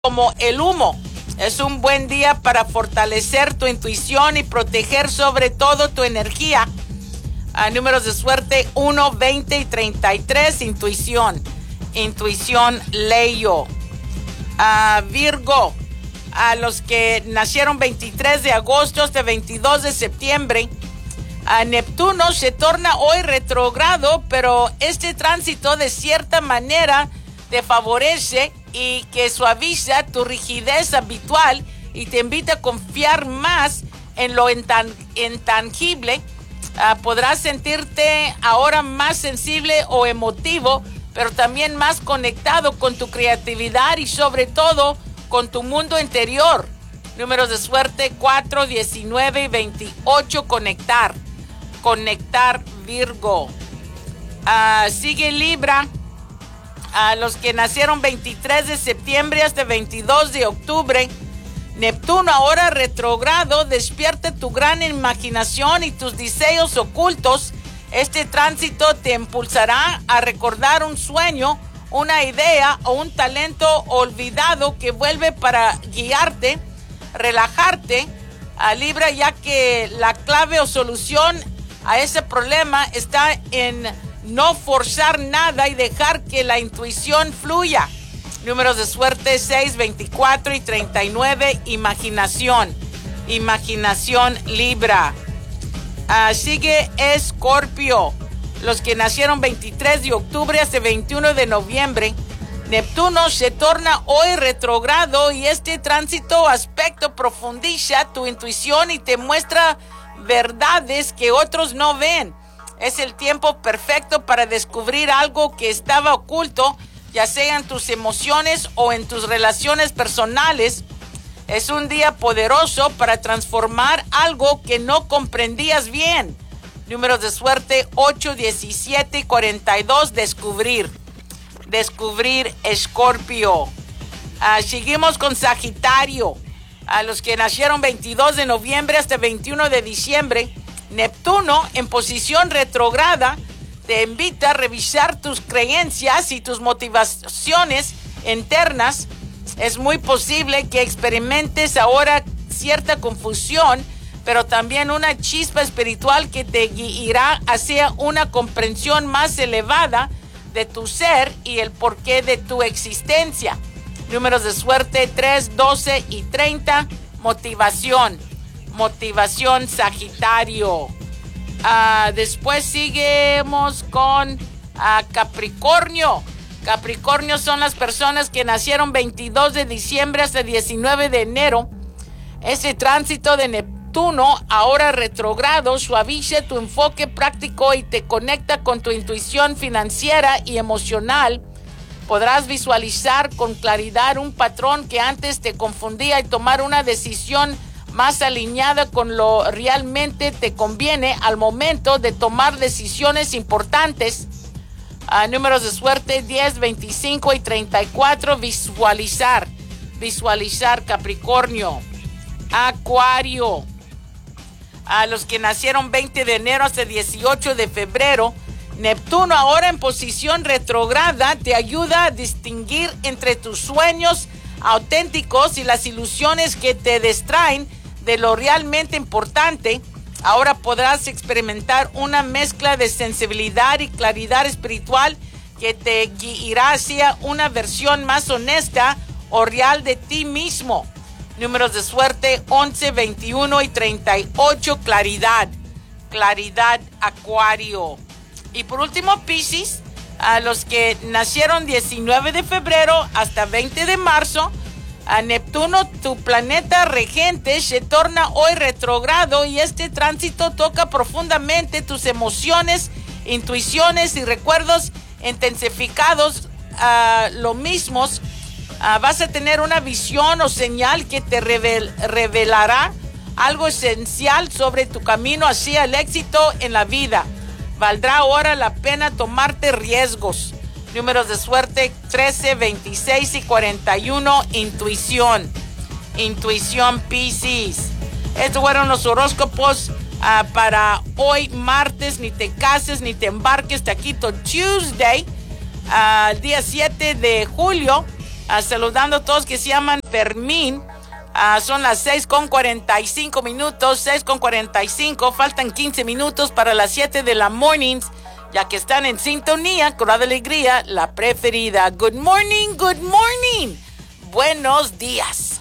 como el humo. Es un buen día para fortalecer tu intuición y proteger sobre todo tu energía. Números de suerte 1, 20 y 33. Intuición Leo. Virgo, a los que nacieron 23 de agosto hasta 22 de septiembre, Neptuno se torna hoy retrógrado, pero este tránsito de cierta manera te favorece y que suaviza tu rigidez habitual y te invita a confiar más en lo intangible. Podrás sentirte ahora más sensible o emotivo, pero también más conectado con tu creatividad y sobre todo con tu mundo interior. Números de suerte 4, 19 y 28. Conectar, Virgo. Sigue Libra. A los que nacieron 23 de septiembre hasta 22 de octubre, Neptuno ahora retrógrado despierta tu gran imaginación y tus deseos ocultos. Este tránsito te impulsará a recordar un sueño, una idea o un talento olvidado que vuelve para guiarte, relajarte a Libra, ya que la clave o solución a ese problema está en no forzar nada y dejar que la intuición fluya. Números de suerte 6, 24 y 39. Imaginación Libra. Sigue Escorpio. Los que nacieron 23 de octubre hasta 21 de noviembre, Neptuno se torna hoy retrógrado y este tránsito aspecto profundiza tu intuición y te muestra verdades que otros no ven. Es el tiempo perfecto para descubrir algo que estaba oculto, ya sea en tus emociones o en tus relaciones personales. Es un día poderoso para transformar algo que no comprendías bien. Números de suerte 8, 17 y 42. Descubrir, Escorpio. Seguimos con Sagitario. A los que nacieron 22 de noviembre hasta 21 de diciembre, Neptuno en posición retrógrada te invita a revisar tus creencias y tus motivaciones internas. Es muy posible que experimentes ahora cierta confusión, pero también una chispa espiritual que te guiará hacia una comprensión más elevada de tu ser y el porqué de tu existencia. Números de suerte 3, 12 y 30. Motivación Sagitario. Después seguimos con Capricornio. Capricornio son las personas que nacieron 22 de diciembre hasta 19 de enero. Ese tránsito de Neptuno, ahora retrógrado, suaviza tu enfoque práctico y te conecta con tu intuición financiera y emocional. Podrás visualizar con claridad un patrón que antes te confundía y tomar una decisión más alineada con lo realmente te conviene al momento de tomar decisiones importantes. Números de suerte 10, 25 y 34. Visualizar, Capricornio. Acuario. A los que nacieron 20 de enero hasta 18 de febrero, Neptuno ahora en posición retrógrada te ayuda a distinguir entre tus sueños auténticos y las ilusiones que te distraen de lo realmente importante. Ahora podrás experimentar una mezcla de sensibilidad y claridad espiritual que te guiará hacia una versión más honesta o real de ti mismo. Números de suerte 11, 21 y 38. Claridad, Acuario. Y por último, Piscis, a los que nacieron 19 de febrero hasta 20 de marzo, a Neptuno, tu planeta regente, se torna hoy retrógrado y este tránsito toca profundamente tus emociones, intuiciones y recuerdos intensificados. Lo mismos, vas a tener una visión o señal que te revelará algo esencial sobre tu camino hacia el éxito en la vida. Valdrá ahora la pena tomarte riesgos. Números de suerte 13, 26 y 41. Intuición Piscis. Estos fueron los horóscopos para hoy martes. Ni te cases ni te embarques. Taquito Tuesday. El día 7 de julio. saludando a todos que se llaman Fermín. Son las 6:45 minutos, 6:45. Faltan 15 minutos para las 7 de la mornings, ya que están en sintonía con Radio Alegría, la preferida. Good morning, good morning. Buenos días.